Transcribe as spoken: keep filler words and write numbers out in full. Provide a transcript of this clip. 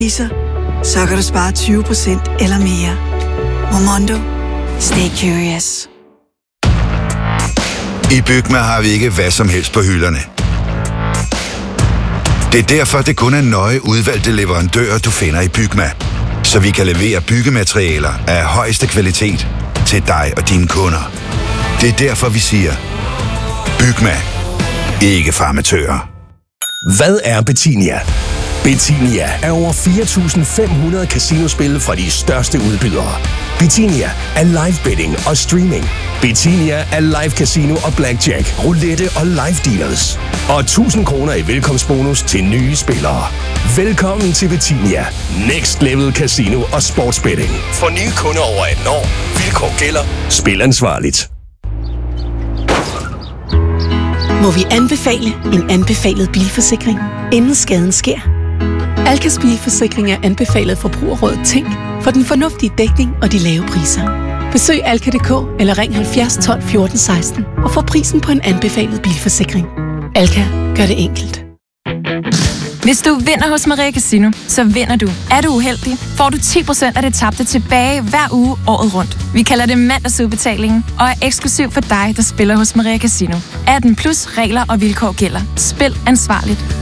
så kan du spare tyve procent eller mere. Momondo. Stay curious. I Bygma har vi ikke hvad som helst på hylderne. Det er derfor, det kun er nøje udvalgte leverandører, du finder i Bygma. Så vi kan levere byggematerialer af højeste kvalitet til dig og dine kunder. Det er derfor, vi siger, Bygma. Ikke for amatører. Hvad er Betinia? Betinia er over fire tusind fem hundrede casinospil fra de største udbydere. Betinia er live betting og streaming. Betinia er live casino og blackjack, roulette og live dealers. Og tusind kroner i velkomstbonus til nye spillere. Velkommen til Betinia. Next Level Casino og Sportsbetting. For nye kunder over atten år. Vilkår gælder. Spil ansvarligt. Må vi anbefale en anbefalet bilforsikring, inden skaden sker? Alkas bilforsikring er anbefalet forbrugerrådet Tænk for den fornuftige dækning og de lave priser. Besøg alka punktum d k eller ring halvfjerds tolv fjorten seksten og få prisen på en anbefalet bilforsikring. Alka gør det enkelt. Hvis du vinder hos Maria Casino, så vinder du. Er du uheldig, får du ti procent af det tabte tilbage hver uge året rundt. Vi kalder det mandagsudbetalingen og er eksklusiv for dig, der spiller hos Maria Casino. atten plus regler og vilkår gælder. Spil ansvarligt.